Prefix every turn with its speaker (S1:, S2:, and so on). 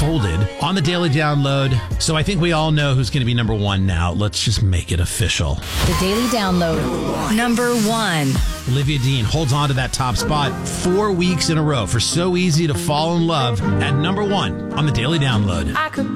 S1: unfolded on the Daily Download. So I think we all know who's going to be number one now. Let's just make it official.
S2: The Daily Download. Number one.
S1: Olivia Dean holds on to that top spot 4 weeks in a row for So Easy to Fall in Love at number one on the Daily Download.